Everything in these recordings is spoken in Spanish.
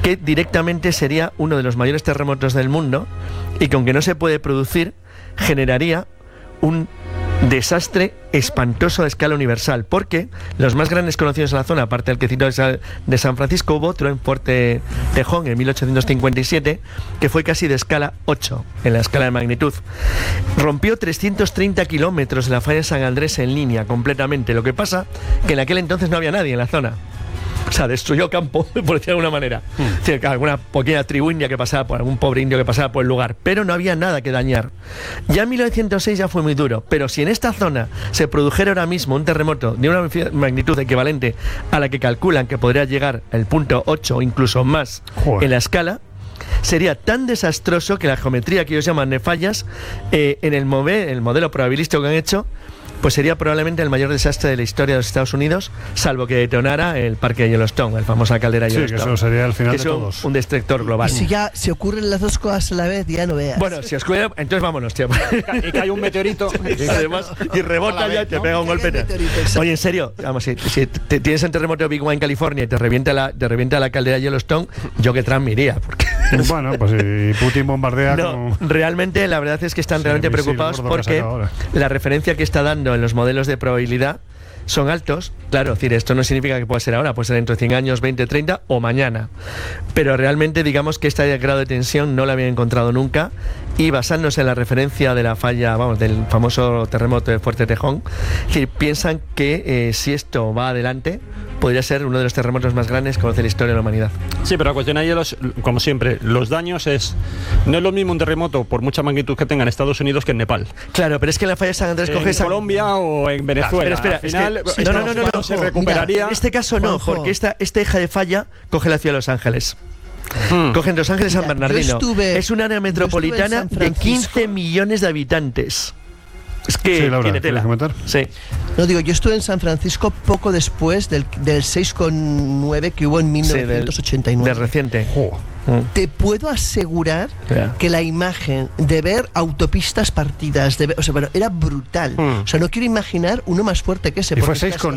que directamente sería uno de los mayores terremotos del mundo y que aunque no se puede producir, generaría un desastre espantoso a escala universal, porque los más grandes conocidos en la zona, aparte del que cito de San Francisco, hubo otro en Fuerte Tejón en 1857, que fue casi de escala 8 en la escala de magnitud. Rompió 330 kilómetros de la falla de San Andrés en línea completamente. Lo que pasa que en aquel entonces no había nadie en la zona. O sea, destruyó campo, por decirlo de alguna manera. Es decir, alguna pequeña tribu india que pasaba por algún pobre indio que pasaba por el lugar, pero no había nada que dañar. Ya en 1906 ya fue muy duro, pero si en esta zona se produjera ahora mismo un terremoto de una magnitud equivalente a la que calculan que podría llegar el punto 8 o incluso más en la escala, sería tan desastroso que la geometría que ellos llaman nefallas, en el modelo probabilístico que han hecho, pues sería probablemente el mayor desastre de la historia de los Estados Unidos, salvo que detonara el parque de Yellowstone, la famosa caldera de Yellowstone. Sí, que eso sería el final de todos. Un destructor global. Y si ya se ocurren las dos cosas a la vez, ya no veas. Bueno, si ocurre, entonces vámonos, tío. Y cae un meteorito. Además, y rebota ya y te pega un golpe. Oye, en serio, vamos, si tienes un terremoto de Big One en California y te revienta la caldera de Yellowstone, yo que Trump me iría. Porque bueno, pues si Putin bombardea... No, realmente la verdad es que están realmente preocupados porque la referencia que está dando en los modelos de probabilidad son altos. Claro, es decir, esto no significa que pueda ser ahora, puede ser dentro de 100 años, 20, 30 o mañana. Pero realmente digamos que este grado de tensión no lo habían encontrado nunca, y basándose en la referencia de la falla, vamos, del famoso terremoto de Fuerte Tejón, es decir, piensan que si esto va adelante, podría ser uno de los terremotos más grandes que conoce la historia de la humanidad. Sí, pero la cuestión ahí, como siempre, los daños no es lo mismo un terremoto, por mucha magnitud que tenga en Estados Unidos, que en Nepal. Claro, pero es que la falla de San Andrés coge en Colombia o en Venezuela. Pero espera, al final, no, se recuperaría. Mira, en este caso no, porque esta hija de falla coge la ciudad de Los Ángeles. Cogen Los Ángeles, San Bernardino. Es un área metropolitana de 15 millones de habitantes. Es que sí, Laura, tiene tela. Comentar? Sí. No, digo, yo estuve en San Francisco poco después del 6,9 que hubo en 1989. De reciente. Te puedo asegurar que la imagen de ver autopistas partidas, bueno, era brutal. O sea, no quiero imaginar uno más fuerte que ese. Y fue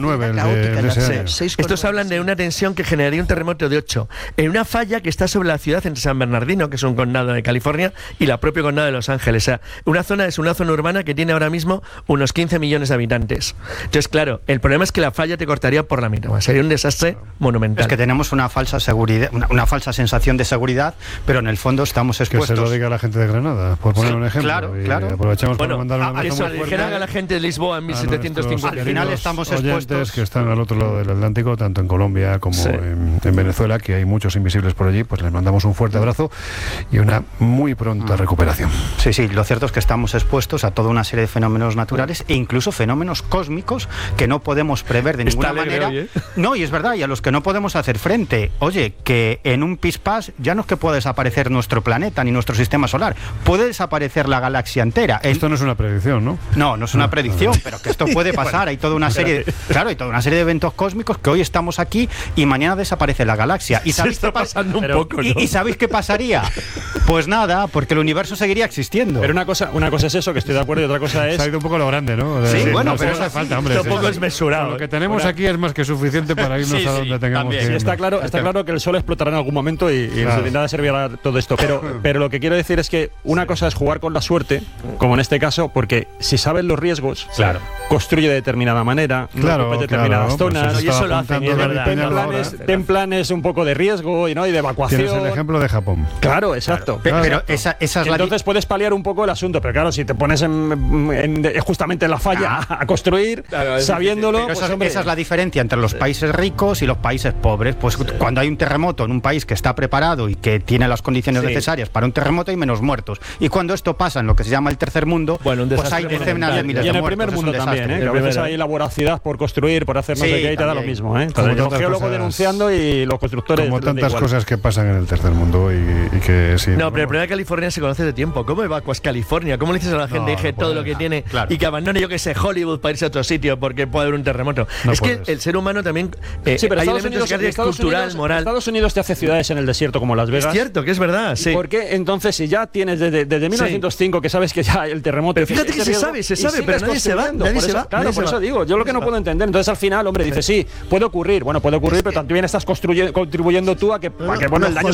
6,9 Estos hablan de una tensión que generaría un terremoto de 8 en una falla que está sobre la ciudad entre San Bernardino, que es un condado de California, y la propia condado de Los Ángeles. O sea, es una zona urbana que tiene ahora mismo unos 15 millones de habitantes. Entonces, claro, el problema es que la falla te cortaría por la mitad. Sería un desastre monumental. Es que tenemos una falsa seguridad, una falsa sensación de seguridad, pero en el fondo estamos expuestos. Que se lo diga a la gente de Granada, por poner un ejemplo. Claro. Aprovechamos para mandar un abrazo eso le dijeron a la gente de Lisboa en 1750. Al final estamos expuestos, que están al otro lado del Atlántico, tanto en Colombia como en Venezuela, que hay muchos invisibles por allí, pues les mandamos un fuerte abrazo y una muy pronta recuperación. Sí, lo cierto es que estamos expuestos a toda una serie de fenómenos naturales e incluso fenómenos cósmicos que no podemos prever de ninguna manera. Hoy, ¿eh? No, y es verdad, y a los que no podemos hacer frente. Oye, que en un pispás ya no es que pueda desaparecer nuestro planeta ni nuestro sistema solar, puede desaparecer la galaxia entera. Esto no es una predicción, ¿no? No es una predicción, pero que esto puede pasar. Hay toda una serie, hay toda una serie de eventos cósmicos que hoy estamos aquí y mañana desaparece la galaxia. ¿Y sabéis qué pasando un poco, ¿no? ¿Y sabéis qué pasaría? Pues nada, porque el universo seguiría existiendo. Pero una cosa es eso, que estoy de acuerdo, y otra cosa es... Se ha ido un poco lo grande, ¿no? Sí, bueno, no pero hace falta, hombre. Tampoco es mesurado. Lo que tenemos aquí es más que suficiente para irnos a donde tengamos que ir. Sí, está claro que el sol explotará en algún momento y de nada servirá todo esto. Pero lo que quiero decir es que una cosa es jugar con la suerte, como en este caso, porque si sabes los riesgos, construye de determinada manera, no determinadas zonas, pues y eso lo hacen, es verdad. Ten planes un poco de riesgo y de evacuación. Tienes el ejemplo de Japón. Claro, exacto. Pero esa es entonces puedes paliar un poco el asunto, pero claro, si te pones justamente en la falla a construir, sabiéndolo... Pero esa es la diferencia entre los países ricos y los países pobres. Pues cuando hay un terremoto en un país que está preparado y que tiene las condiciones necesarias para un terremoto, hay menos muertos. Y cuando esto pasa en lo que se llama el tercer mundo, pues hay decenas de miles de muertos. Y en el primer mundo también, que a veces hay la voracidad por construir, por hacer no sé qué, y te da lo mismo. Los geólogos denunciando y los constructores... Como tantas cosas que pasan en el tercer mundo y que sí... No, pero el problema de California se conoce de tiempo. ¿Cómo evacuas California? ¿Cómo le dices a la gente todo lo que tiene y que abandone, yo que sé, Hollywood para irse a otro sitio porque puede haber un terremoto? Es que el ser humano también... Sí, pero hay Estados elementos Unidos, cultural, moral... Estados Unidos te hace ciudades en el desierto como Las Vegas. Es cierto, que es verdad, sí. ¿Por qué entonces, si ya tienes desde 1905 que sabes que ya el terremoto... Pero fíjate que se sabe, pero nadie se va. Claro, por eso digo, yo lo que no puedo entender. Entonces al final, hombre, dice, sí, puede ocurrir. Bueno, puede ocurrir, pero también estás contribuyendo tú a que el daño